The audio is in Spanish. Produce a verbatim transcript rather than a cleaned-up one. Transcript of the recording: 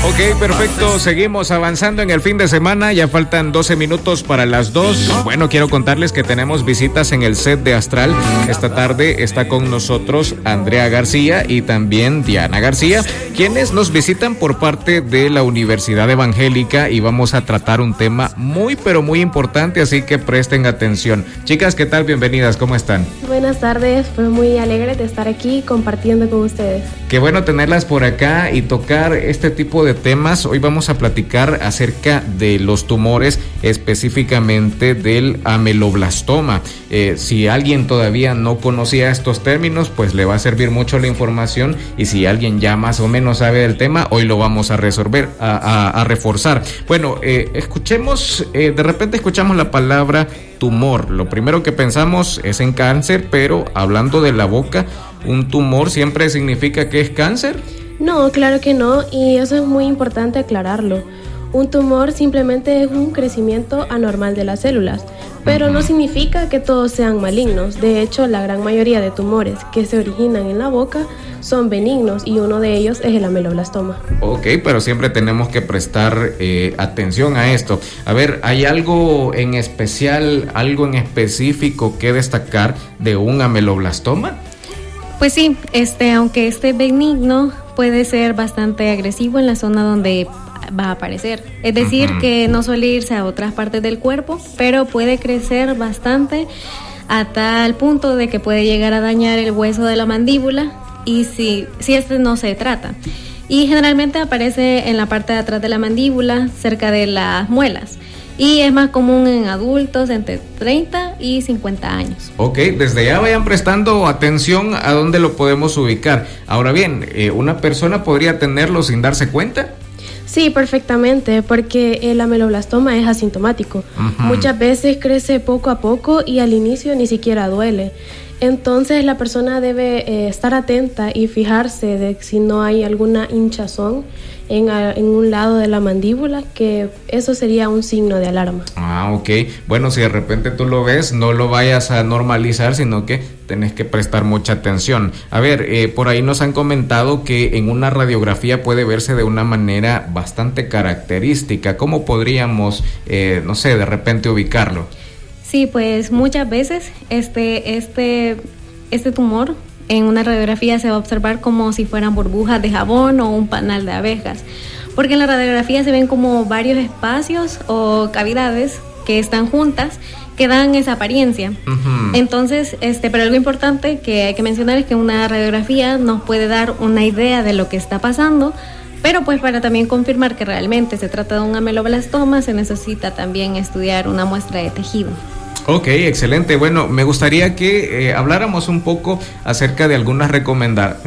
Ok, perfecto. Seguimos avanzando en el fin de semana. Ya faltan doce minutos para las dos. Bueno, quiero contarles que tenemos visitas en el set de Astral. Esta tarde está con nosotros Andrea García y también Diana García, quienes nos visitan por parte de la Universidad Evangélica, y vamos a tratar un tema muy, pero muy importante, así que presten atención. Chicas, ¿qué tal? Bienvenidas, ¿cómo están? Buenas tardes, pues muy alegre de estar aquí compartiendo con ustedes. Qué bueno tenerlas por acá y tocar este tipo de temas. Hoy vamos a platicar acerca de los tumores, específicamente del ameloblastoma. Eh, si alguien todavía no conocía estos términos, pues le va a servir mucho la información, y si alguien ya más o menos sabe del tema, hoy lo vamos a resolver, a, a, a reforzar. Bueno, eh, escuchemos, eh, de repente escuchamos la palabra tumor. Lo primero que pensamos es en cáncer, pero hablando de la boca, ¿un tumor siempre significa que es cáncer? No, claro que no, y eso es muy importante aclararlo. Un tumor simplemente es un crecimiento anormal de las células, pero no significa que todos sean malignos. De hecho, la gran mayoría de tumores que se originan en la boca son benignos, y uno de ellos es el ameloblastoma. Ok, pero siempre tenemos que prestar eh, atención a esto. A ver, ¿hay algo en especial, algo en específico que destacar de un ameloblastoma? Pues sí, este, aunque esté benigno, puede ser bastante agresivo en la zona donde va a aparecer. Es decir, uh-huh. que no suele irse a otras partes del cuerpo, pero puede crecer bastante a tal punto de que puede llegar a dañar el hueso de la mandíbula, y si, si este no se trata. Y generalmente aparece en la parte de atrás de la mandíbula, cerca de las muelas. Y es más común en adultos entre treinta y cincuenta años. Ok, desde ya vayan prestando atención a dónde lo podemos ubicar. Ahora bien, eh, ¿una persona podría tenerlo sin darse cuenta? Sí, perfectamente, porque el ameloblastoma es asintomático. Uh-huh. Muchas veces crece poco a poco y al inicio ni siquiera duele. Entonces la persona debe eh, estar atenta y fijarse de si no hay alguna hinchazón en, a, en un lado de la mandíbula, que eso sería un signo de alarma. Ah, ok. Bueno, si de repente tú lo ves, no lo vayas a normalizar, sino que tenés que prestar mucha atención. A ver, eh, por ahí nos han comentado que en una radiografía puede verse de una manera bastante característica. ¿Cómo podríamos, eh, no sé, de repente ubicarlo? Sí, pues muchas veces este, este, este tumor en una radiografía se va a observar como si fueran burbujas de jabón o un panal de abejas, porque en la radiografía se ven como varios espacios o cavidades que están juntas, que dan esa apariencia. Uh-huh. Entonces, este, pero algo importante que hay que mencionar es que una radiografía nos puede dar una idea de lo que está pasando, pero pues para también confirmar que realmente se trata de un ameloblastoma, se necesita también estudiar una muestra de tejido. Ok, excelente. Bueno, me gustaría que eh, habláramos un poco acerca de algunas recomendaciones.